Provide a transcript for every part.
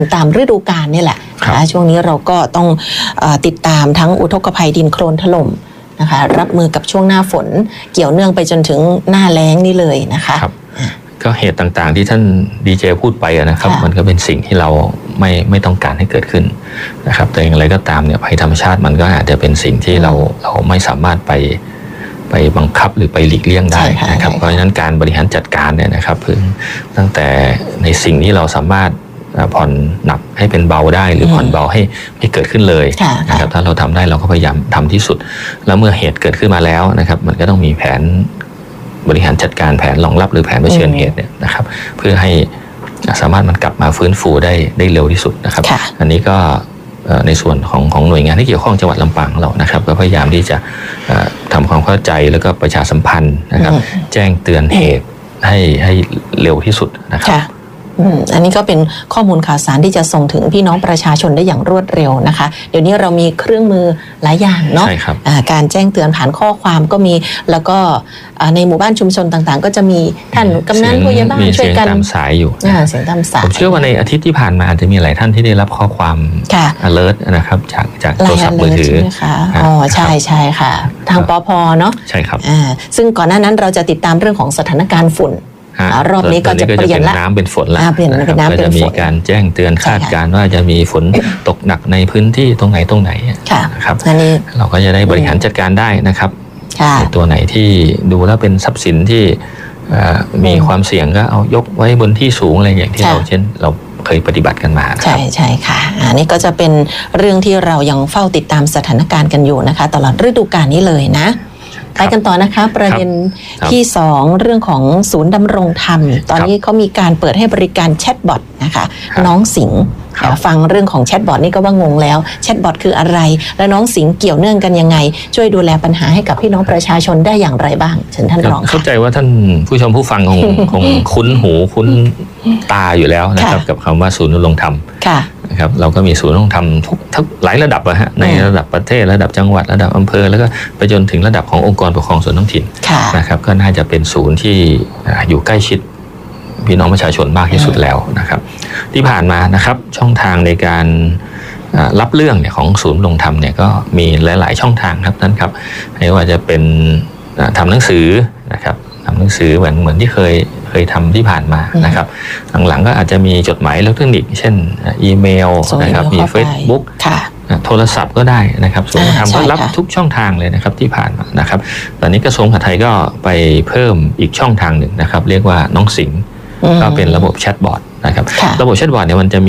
ตามฤดูกาลนี่แหละนะคะช่วงนี้เราก็ต้องติดตามทั้งอุทกภัยดินโคลนถล่มนะคะรับมือกับช่วงหน้าฝนเกี่ยวเนื่องไปจนถึงหน้าแล้งนี่เลยนะคะก็เหตุต่างๆที่ท่านดีเจพูดไปนะครับมันก็เป็นสิ่งที่เราไม่ต้องการให้เกิดขึ้นนะครับแต่อย่างไรก็ตามเนี่ยภัยธรรมชาติมันก็อาจจะเป็นสิ่งที่เราไม่สามารถไปบังคับหรือไปหลีกเลี่ยงได้นะครับเพราะฉะนั้นการบริหารจัดการเนี่ยนะครับเพิ่งตั้งแต่ในสิ่งที่เราสามารถผ่อนหนักให้เป็นเบาได้หรือผ่อนเบาให้ไม่เกิดขึ้นเลยนะครับถ้าเราทำได้เราก็พยายามทำที่สุดแล้วเมื่อเหตุเกิดขึ้นมาแล้วนะครับมันก็ต้องมีแผนบริหารจัดการแผนรองรับหรือแผนเผชิญเหตุเนี่ยนะครับเพื่อให้สามารถมันกลับมาฟื้นฟูได้เร็วที่สุดนะครับอันนี้ก็ในส่วนของหน่วยงานที่เกี่ยวข้องจังหวัดลำปางของเรานะครับก็พยายามที่จะทำความเข้าใจแล้วก็ประชาสัมพันธ์นะครับแจ้งเตือนเหตุให้เร็วที่สุดนะครับอันนี้ก็เป็นข้อมูลข่าวสารที่จะส่งถึงพี่น้องประชาชนได้อย่างรวดเร็วนะคะเดี๋ยวนี้เรามีเครื่องมือหลายอย่างเนาะการแจ้งเตือนผ่านข้อความก็มีแล้วก็ในหมู่บ้านชุมชนต่างๆก็จะมีท่านกำนันผู้ใหญ่บ้านช่วยกันตามสายอยู่เสียงตามสายผมเชื่อว่าในอาทิตย์ที่ผ่านมาอาจจะมีหลายท่านที่ได้รับข้อความ alert นะครับจากโทรศัพท์มือถืออ๋อใช่ค่ะทางปภ.เนาะใช่ครับซึ่งก่อนหน้านั้นเราจะติดตามเรื่องของสถานการณ์ฝุ่นรอบนี้ก็จะเปลี่ยนละน้ำเป็นฝนละเปลี่ยนเป็นน้ำเป็นฝนก็จะมีการแจ้งเตือนคาดการณ์ว่าจะมีฝนตกหนักในพื้นที่ตรงไหนนะครับเราก็จะได้บริหารจัดการได้นะครับตัวไหนที่ดูแล้วเป็นทรัพย์สินที่มีความเสี่ยงก็เอายกไว้บนที่สูงอะไรอย่างที่เราเช่นเราเคยปฏิบัติกันมาใช่ค่ะอันนี้ก็จะเป็นเรื่องที่เรายังเฝ้าติดตามสถานการณ์กันอยู่นะคะตลอดฤดูกาลนี้เลยนะไปกันต่อนะคะประเด็นที่2เรื่องของศูนย์ดำรงธรรมตอนนี้เขามีการเปิดให้บริการแชทบอทนะคะน้องสิงห์ฟังเรื่องของแชทบอทนี่ก็ว่างงแล้วแชทบอทคืออะไรและน้องสิงห์เกี่ยวเนื่องกันยังไงช่วยดูแลปัญหาให้กับพี่น้องประชาชนได้อย่างไรบ้างเชิญท่านรองเข้าใจว่าท่านผู้ชมผู้ฟังคงคุ้นหูคุ้นตาอยู่แล้วนะครับกับคำว่าศูนย์ดำรงธรรมนะครับเราก็มีศูนย์ดำรงธรรมทุกหลายระดับในระดับประเทศระดับจังหวัดระดับอำเภอแล้วก็ไปจนถึงระดับขององค์กรปกครองส่วนท้องถิ่นนะครับก็น่าจะเป็นศูนย์ที่อยู่ใกล้ชิดพี่น้องประชาชนมากที่สุดแล้วนะครับที่ผ่านมานะครับช่องทางในการรับเรื่องเนี่ยของศูนย์ดำรงธรรมเนี่ยก็มีหลายๆช่องทางครับท่านครับไม่ว่าจะเป็นทำหนังสือนะครับทำหนังสือเหมือนที่เคยทำที่ผ่านมานะครับหลังๆก็อาจจะมีจดหมายอิเล็กทรอนิกส์เช่นอีเมลนะครับมี Facebook โทรศัพท์ก็ได้นะครับศูนย์ดำรงธรรมก็รับทุกช่องทางเลยนะครับที่ผ่านมานะครับตอนนี้กระทรวงมหาดไทยก็ไปเพิ่มอีกช่องทางหนึ่งนะครับเรียกว่าน้องสิงห์ก็เป็นระบบแชทบอทนะครับระบบแชทบอทเนี่ยมันจะ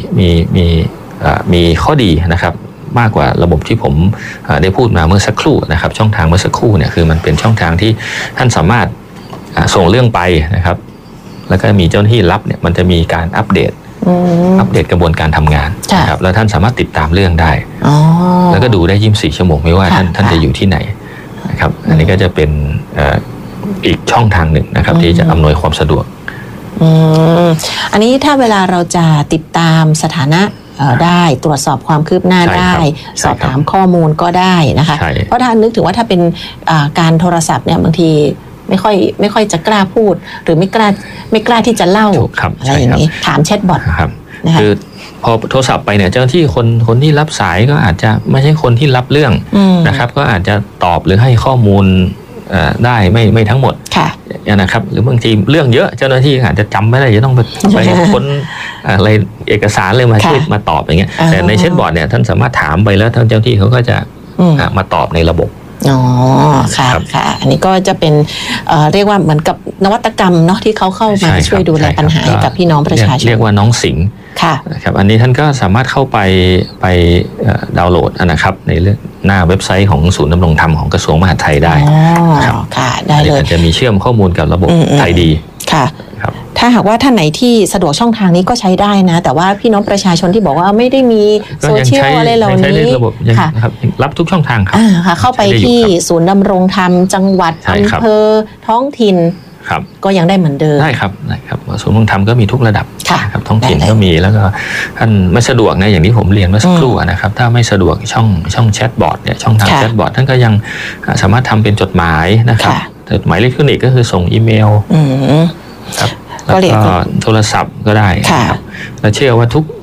มีข้อดีนะครับมากกว่าระบบที่ผมได้พูดมาเมื่อสักครู่นะครับช่องทางเมื่อสักครู่เนี่ยคือมันเป็นช่องทางที่ท่านสามารถส่งเรื่องไปนะครับแล้วก็มีเจ้าหน้าที่รับเนี่ยมันจะมีการอัปเดตกระบวนการทำงานนะครับแล้วท่านสามารถติดตามเรื่องได้แล้วก็ดูได้24 ชั่วโมงไม่ว่าท่านจะอยู่ที่ไหนนะครับอันนี้ก็จะเป็นอีกช่องทางหนึ่งนะครับที่จะอำนวยความสะดวกอันนี้ถ้าเวลาเราจะติดตามสถานะได้ตรวจสอบความคืบหน้าได้สอบถามข้อมูลก็ได้นะคะเพราะถ้านึกถึงว่าถ้าเป็นการโทรศัพท์เนี่ยบางทีไม่ค่อยจะกล้าพูดหรือไม่กล้าที่จะเล่าอะไรอย่างนี้ถามแชทบอทคือพอโทรศัพท์ไปเนี่ยเจ้าหน้าที่คนที่รับสายก็อาจจะไม่ใช่คนที่รับเรื่องนะครับก็อาจจะตอบหรือให้ข้อมูลได้ไม่ทั้งหมดนะครับหรือบางทีเรื่องเยอะเจ้าหน้าที่อาจจะจำไม่ได้จะต้องไปค้นอะไรเอกสารเลยมาช่วยมาตอบอย่างเงี้ยแต่ในแชทบอทเนี่ยท่านสามารถถามไปแล้วทางเจ้าหน้าที่เขาก็จะมาตอบในระบบอ๋อค่ะอันนี้ก็จะเป็นเรียกว่าเหมือนกับนวัตกรรมเนาะที่เขาเข้ามาช่วยดูแลปัญหากับพี่น้องประชาชนเรียกว่าน้องสิงห์นะครับอันนี้ท่านก็สามารถเข้าไปดาวน์โหลดนะครับในเรื่องหน้าเว็บไซต์ของศูนย์ดำรงธรรมของกระทรวงมหาดไทยได้ครับค่ะได้เลยจะมีเชื่อมข้อมูลกับระบบไทยดีค่ะถ้าหากว่าท่านไหนที่สะดวกช่องทางนี้ก็ใช้ได้นะแต่ว่าพี่น้องประชาชนที่บอกว่าไม่ได้มีโซเชียลอะไรเหล่านี้ค่ะรับทุกช่องทางครับค่ะเข้าไปที่ศูนย์ดำรงธรรมจังหวัดอำเภอท้องถิ่นก็ยังได้เหมือนเดิมได้ครับศูนย์ดำรงธรรมก็มีทุกระดับครับท้องถิ่นก็มีแล้วก็ท่านไม่สะดวกนะอย่างที่ผมเรียนเมื่อสักครู่นะครับถ้าไม่สะดวกช่องแชทบอทเนี่ยช่องทางแชทบอทท่านก็ยังสามารถทำเป็นจดหมายนะครับจดหมายอิเล็กทรอนิกส์ก็คือส่งอีเมลครับแล้วก็โทรศัพท์ก็ได้ครับและเชื่อว่า